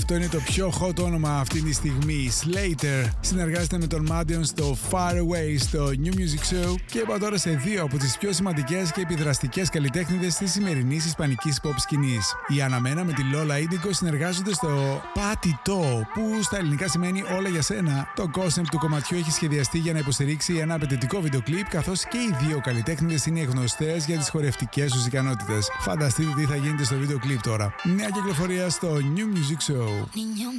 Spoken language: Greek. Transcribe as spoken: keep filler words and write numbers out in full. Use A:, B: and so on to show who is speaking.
A: Αυτό είναι το πιο hot όνομα αυτή τη στιγμή. Slater συνεργάζεται με τον Madion στο Far Away στο New Music Show και είπα τώρα σε δύο από τις πιο σημαντικές και επιδραστικές καλλιτέχνηδες της σημερινής ισπανικής pop σκηνής. Η Αναμένα με τη Lola Indigo συνεργάζονται στο Patito, που στα ελληνικά σημαίνει όλα για σένα. Το concept του κομματιού έχει σχεδιαστεί για να υποστηρίξει ένα απαιτητικό βίντεο κλιπ, καθώς και οι δύο καλλιτέχνηδες είναι γνωστές για τις χορευτικές τους ικανότητες. Φανταστείτε τι θα γίνεται στο βίντεο κλιπ τώρα. Νέα κυκλοφορία στο New Music Show.